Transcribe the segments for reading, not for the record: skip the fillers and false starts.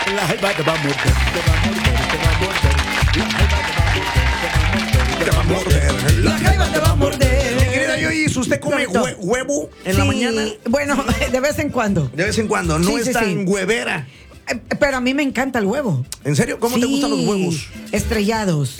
La jaiba te va a morder, te va a morder, te va a morder. La jaiba te va a morder, te va a morder. La jaiba te va a morder. Mi querida Yoyis, ¿usted come huevo en la mañana? Bueno, de vez en cuando. De vez en cuando, no es tan huevera. Pero a mí me encanta el huevo. ¿En serio? ¿Cómo te gustan los huevos? Estrellados.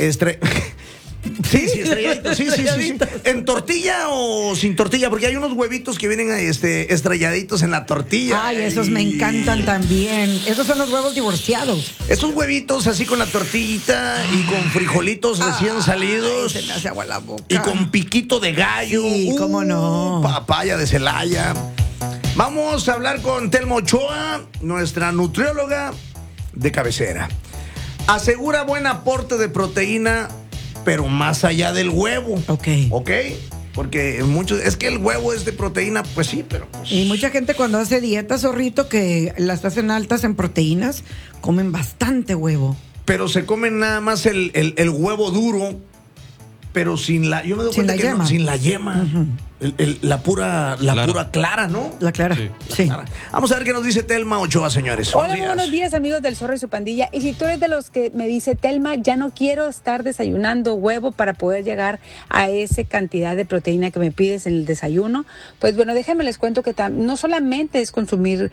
Sí, estrelladitos, sí. ¿En tortilla o sin tortilla? Porque hay unos huevitos que vienen estrelladitos en la tortilla. Ay, esos me encantan también. Esos son los huevos divorciados. Esos huevitos así con la tortillita y con frijolitos recién salidos. Se me hace agua la boca. Y con piquito de gallo. Sí, cómo no. Papaya de Celaya. Vamos a hablar con Telma Ochoa, nuestra nutrióloga de cabecera. Asegura buen aporte de proteína, pero más allá del huevo. Ok. Porque es que el huevo es de proteína, pues sí, pero pues... Y mucha gente cuando hace dieta, zorrito, que las hacen altas en proteínas, comen bastante huevo. Pero se comen nada más el huevo duro, pero sin la... Yo me doy cuenta que yema. no, sin la yema. Uh-huh. La pura clara, ¿no? La clara, sí. Clara. Vamos a ver qué nos dice Telma Ochoa, señores. Hola, buenos días, amigos del Zorro y su pandilla. Y si tú eres de los que me dice, Telma, ya no quiero estar desayunando huevo para poder llegar a esa cantidad de proteína que me pides en el desayuno, pues bueno, déjenme les cuento que no solamente es consumir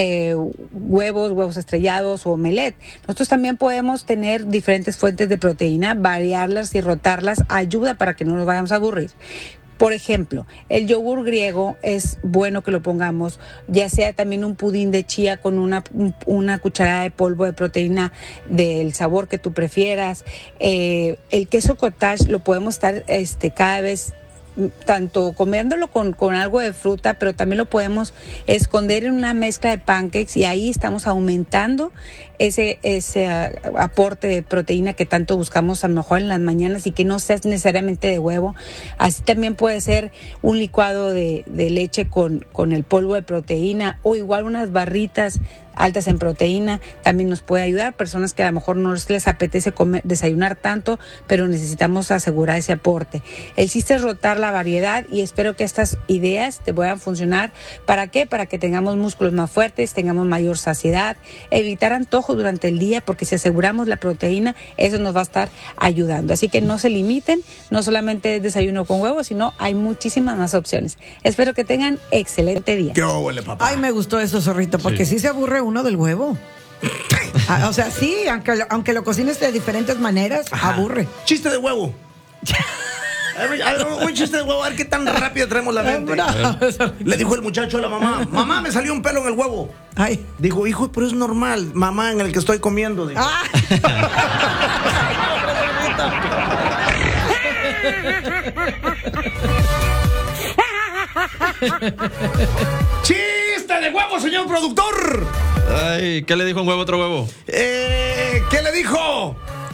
huevos estrellados o omelette. Nosotros también podemos tener diferentes fuentes de proteína, variarlas y rotarlas, ayuda para que no nos vayamos a aburrir. Por ejemplo, el yogur griego es bueno que lo pongamos, ya sea también un pudín de chía con una cucharada de polvo de proteína del sabor que tú prefieras. El queso cottage lo podemos estar cada vez tanto comiéndolo con algo de fruta, pero también lo podemos esconder en una mezcla de pancakes y ahí estamos aumentando ese aporte de proteína que tanto buscamos a lo mejor en las mañanas y que no sea necesariamente de huevo. Así también puede ser un licuado de leche con el polvo de proteína o igual unas barritas altas en proteína, también nos puede ayudar. Personas que a lo mejor no les apetece desayunar tanto, pero necesitamos asegurar ese aporte. El chiste es rotar la variedad y espero que estas ideas te puedan funcionar. ¿Para qué? Para que tengamos músculos más fuertes, tengamos mayor saciedad, evitar antojos durante el día, porque si aseguramos la proteína, eso nos va a estar ayudando. Así que no se limiten, no solamente es desayuno con huevos, sino hay muchísimas más opciones. Espero que tengan excelente día. ¡Qué huele, papá! Ay, me gustó eso, zorrito, porque sí se aburre uno del huevo. O sea, sí, aunque lo cocines de diferentes maneras, aburre. Chiste de huevo. Un chiste de huevo, a ver qué tan rápido traemos la mente. Le dijo el muchacho a la mamá: mamá, me salió un pelo en el huevo. Ay. Dijo: hijo, pero es normal, mamá, en el que estoy comiendo. Dijo. ¡Chiste de huevo, señor productor! Ay, ¿qué le dijo un huevo a otro huevo? ¿Qué le dijo?